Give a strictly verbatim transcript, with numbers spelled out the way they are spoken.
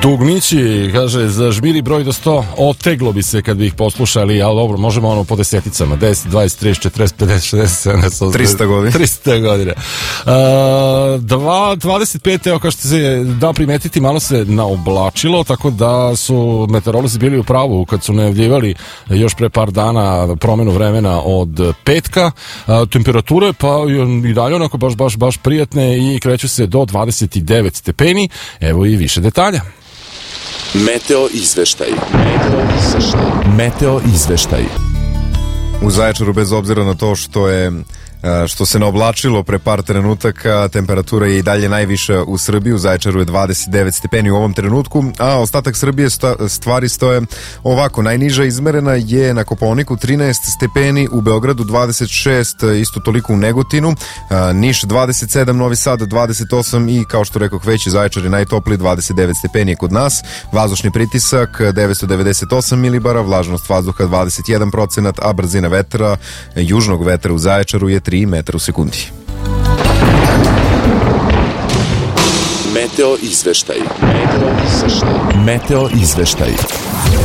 Dugmići, kaže, za žmiri broj do sto, oteglo bi se kad bi ih poslušali, ali dobro, možemo ono po deseticama, deset, dvadeset, trideset, četrdeset, pedeset, šezdeset, sedamdeset, trista godina. trista godina. Uh, dvadeset pet, evo kao što se da primetiti, malo se naoblačilo, tako da su meteorolozi bili u pravu kad su najavljivali još pre par dana promenu vremena od petka. Uh, temperature pa i dalje onako baš, baš, baš prijatne i kreću se do dvadeset devet stepeni. Evo i više detalja. Meteo izveštaj. Meteo izveštaj. Meteo izveštaj. U Zaječaru, bez obzira na to što je što se naoblačilo pre par trenutaka, temperatura je i dalje najviša u Srbiji. U Zaječaru je dvadeset devet stepeni u ovom trenutku, a ostatak Srbije sta, stvari stoje ovako. Najniža izmerena je na Kopaoniku trinaest stepeni, u Beogradu dvadeset šest, isto toliko u Negotinu, Niš dvadeset sedam, Novi Sad dvadeset osam i kao što rekoh veći Zaječar je najtopliji, dvadeset devet stepeni je kod nas. Vazdušni pritisak devetsto devedeset osam milibara, vlažnost vazduha dvadeset jedan procenat, a brzina vetra, južnog vetra u Zaječaru je tri metra u sekundi. Meteo izveštaj. Meteo izveštaj. Meteo izveštaj.